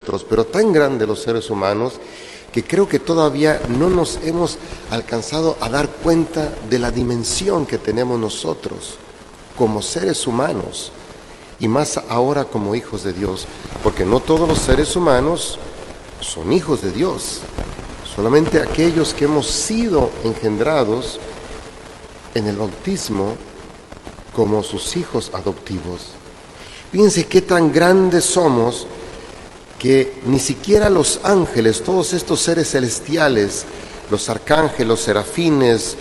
nosotros, pero tan grande los seres humanos, que creo que todavía no nos hemos alcanzado a dar cuenta de la dimensión que tenemos nosotros como seres humanos, y más ahora como hijos de Dios, porque no todos los seres humanos son hijos de Dios, solamente aquellos que hemos sido engendrados en el bautismo como sus hijos adoptivos. Fíjense qué tan grandes somos que ni siquiera los ángeles, todos estos seres celestiales, los arcángeles, los serafines,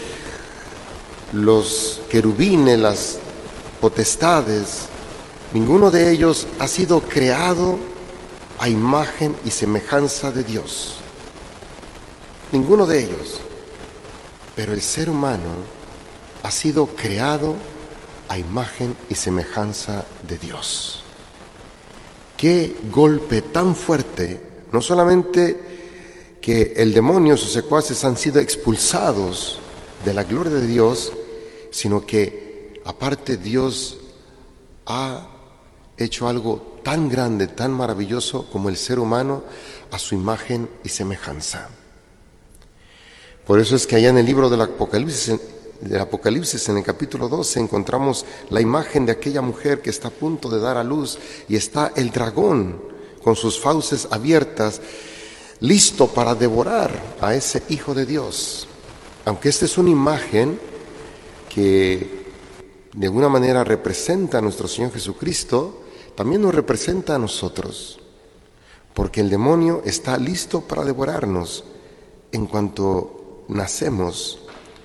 los querubines, las potestades, ninguno de ellos ha sido creado a imagen y semejanza de Dios. Ninguno de ellos. Pero el ser humano ha sido creado a imagen y semejanza de Dios. Qué golpe tan fuerte, no solamente que el demonio y sus secuaces han sido expulsados de la gloria de Dios, sino que aparte Dios ha hecho algo tan grande, tan maravilloso como el ser humano a su imagen y semejanza. Por eso es que allá en el libro del Apocalipsis, en el capítulo 12, encontramos la imagen de aquella mujer que está a punto de dar a luz, y está el dragón con sus fauces abiertas, listo para devorar a ese Hijo de Dios. Aunque esta es una imagen que de alguna manera representa a nuestro Señor Jesucristo, también nos representa a nosotros, porque el demonio está listo para devorarnos en cuanto nacemos.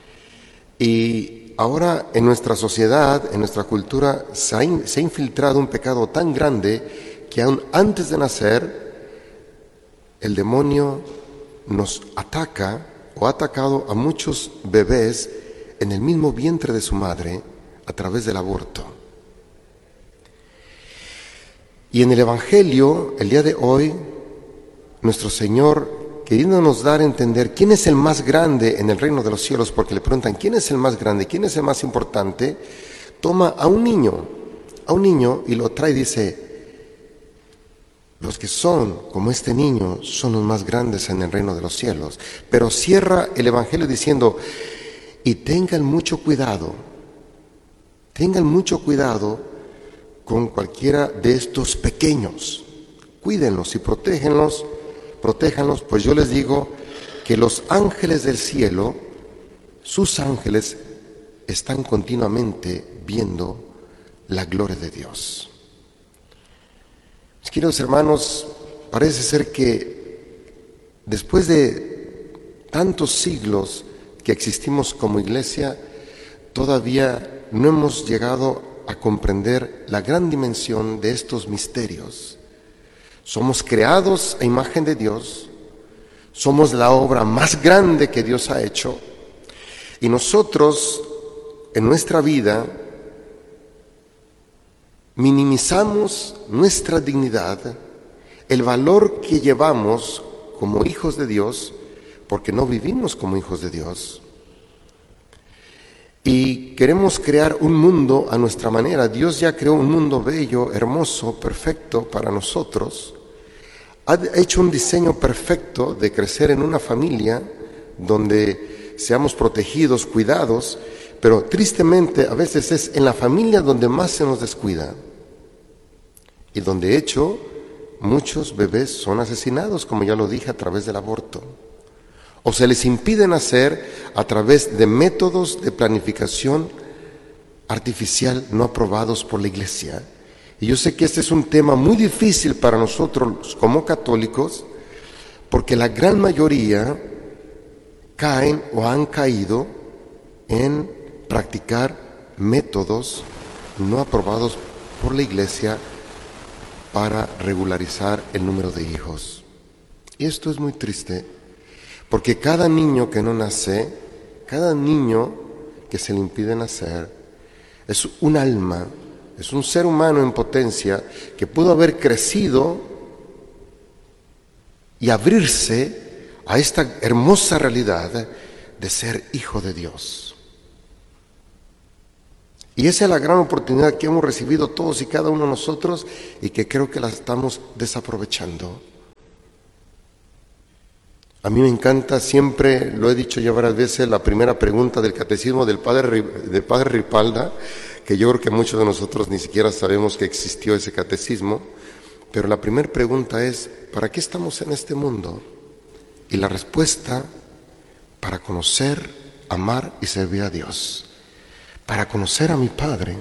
Y ahora en nuestra sociedad, en nuestra cultura, se ha infiltrado un pecado tan grande que aún antes de nacer, el demonio nos ataca o ha atacado a muchos bebés en el mismo vientre de su madre a través del aborto. Y en el Evangelio, el día de hoy, nuestro Señor, queriéndonos dar a entender quién es el más grande en el reino de los cielos, porque le preguntan quién es el más grande, quién es el más importante, toma a un niño y lo trae y dice: los que son como este niño son los más grandes en el reino de los cielos. Pero cierra el Evangelio diciendo: y tengan mucho cuidado con cualquiera de estos pequeños, cuídenlos y protéjanlos, pues yo les digo que los ángeles del cielo, sus ángeles, están continuamente viendo la gloria de Dios. Mis queridos hermanos, parece ser que después de tantos siglos que existimos como iglesia, todavía no hemos llegado a comprender la gran dimensión de estos misterios. Somos creados a imagen de Dios, somos la obra más grande que Dios ha hecho, y nosotros en nuestra vida minimizamos nuestra dignidad, el valor que llevamos como hijos de Dios, porque no vivimos como hijos de Dios. Y queremos crear un mundo a nuestra manera. Dios ya creó un mundo bello, hermoso, perfecto para nosotros. Ha hecho un diseño perfecto de crecer en una familia donde seamos protegidos, cuidados, pero tristemente a veces es en la familia donde más se nos descuida. Y donde de hecho muchos bebés son asesinados, como ya lo dije, a través del aborto. O se les impide nacer a través de métodos de planificación artificial no aprobados por la Iglesia. Y yo sé que este es un tema muy difícil para nosotros como católicos, porque la gran mayoría caen o han caído en practicar métodos no aprobados por la Iglesia para regularizar el número de hijos. Y esto es muy triste, porque cada niño que no nace, cada niño que se le impide nacer, es un alma, es un ser humano en potencia que pudo haber crecido y abrirse a esta hermosa realidad de ser hijo de Dios. Y esa es la gran oportunidad que hemos recibido todos y cada uno de nosotros, y que creo que la estamos desaprovechando. A mí me encanta, siempre lo he dicho ya varias veces, la primera pregunta del catecismo del padre Ripalda, que yo creo que muchos de nosotros ni siquiera sabemos que existió ese catecismo, pero la primera pregunta es, ¿para qué estamos en este mundo? Y la respuesta, para conocer, amar y servir a Dios, para conocer a mi Padre.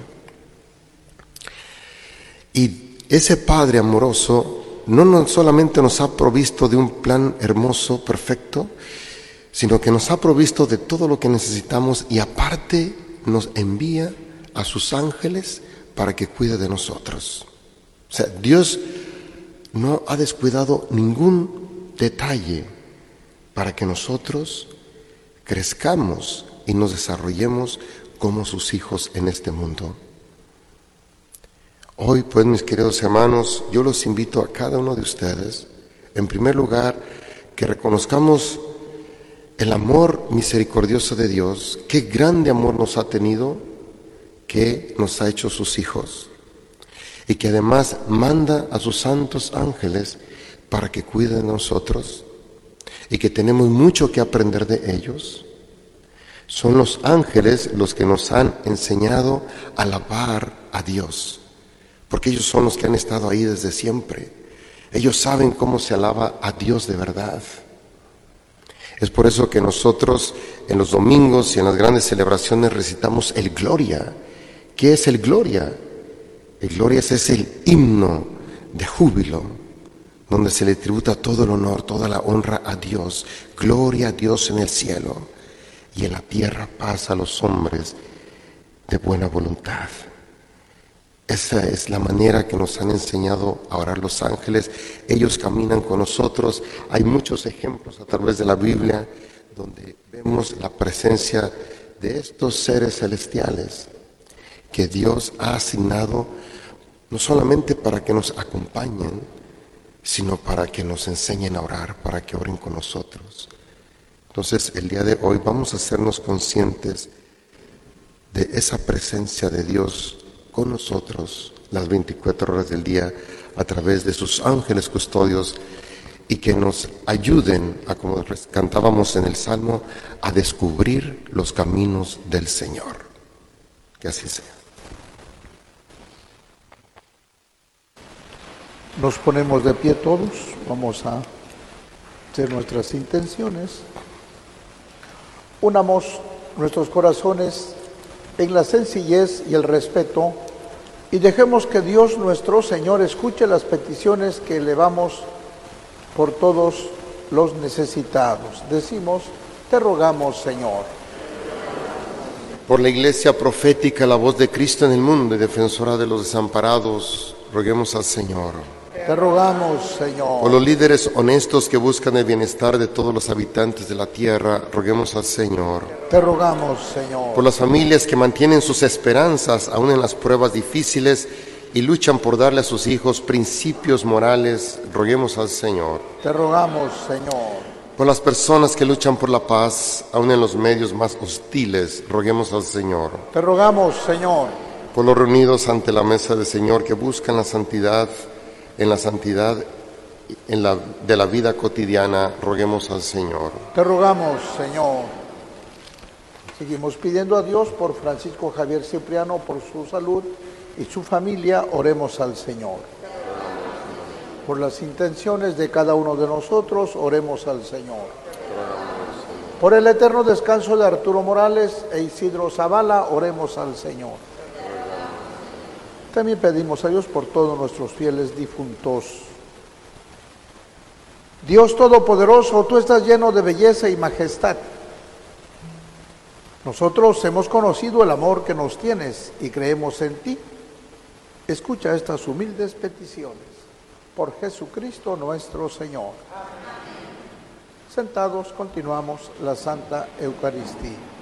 Y ese Padre amoroso no solamente nos ha provisto de un plan hermoso, perfecto, sino que nos ha provisto de todo lo que necesitamos y aparte nos envía a sus ángeles para que cuide de nosotros. O sea, Dios no ha descuidado ningún detalle para que nosotros crezcamos y nos desarrollemos como sus hijos en este mundo. Hoy, pues, mis queridos hermanos, yo los invito a cada uno de ustedes, en primer lugar, que reconozcamos el amor misericordioso de Dios, qué grande amor nos ha tenido, que nos ha hecho sus hijos, y que además manda a sus santos ángeles para que cuiden de nosotros, y que tenemos mucho que aprender de ellos. Son los ángeles los que nos han enseñado a alabar a Dios, porque ellos son los que han estado ahí desde siempre. Ellos saben cómo se alaba a Dios de verdad. Es por eso que nosotros en los domingos y en las grandes celebraciones recitamos el Gloria. ¿Qué es el Gloria? El Gloria es el himno de júbilo, donde se le tributa todo el honor, toda la honra a Dios. Gloria a Dios en el cielo y en la tierra paz a los hombres de buena voluntad. Esa es la manera que nos han enseñado a orar los ángeles. Ellos caminan con nosotros. Hay muchos ejemplos a través de la Biblia donde vemos la presencia de estos seres celestiales que Dios ha asignado no solamente para que nos acompañen, sino para que nos enseñen a orar, para que oren con nosotros. Entonces, el día de hoy vamos a hacernos conscientes de esa presencia de Dios con nosotros las 24 horas del día a través de sus ángeles custodios y que nos ayuden a, como cantábamos en el Salmo, a descubrir los caminos del Señor. Que así sea. Nos ponemos de pie todos, vamos a hacer nuestras intenciones. Unamos nuestros corazones en la sencillez y el respeto y dejemos que Dios nuestro Señor escuche las peticiones que elevamos por todos los necesitados. Decimos, te rogamos, Señor. Por la Iglesia profética, la voz de Cristo en el mundo y defensora de los desamparados, roguemos al Señor. Te rogamos, Señor. Por los líderes honestos que buscan el bienestar de todos los habitantes de la tierra, roguemos al Señor. Te rogamos, Señor. Por las familias que mantienen sus esperanzas aún en las pruebas difíciles y luchan por darle a sus hijos principios morales, roguemos al Señor. Te rogamos, Señor. Por las personas que luchan por la paz aún en los medios más hostiles, roguemos al Señor. Te rogamos, Señor. Por los reunidos ante la mesa del Señor que buscan la santidad de la vida cotidiana, roguemos al Señor. Te rogamos, Señor. Seguimos pidiendo a Dios por Francisco Javier Cipriano, por su salud y su familia, oremos al Señor. Por las intenciones de cada uno de nosotros, oremos al Señor. Por el eterno descanso de Arturo Morales e Isidro Zavala, oremos al Señor. También pedimos a Dios por todos nuestros fieles difuntos. Dios Todopoderoso, tú estás lleno de belleza y majestad. Nosotros hemos conocido el amor que nos tienes y creemos en ti. Escucha estas humildes peticiones. Por Jesucristo nuestro Señor. Sentados, continuamos la Santa Eucaristía.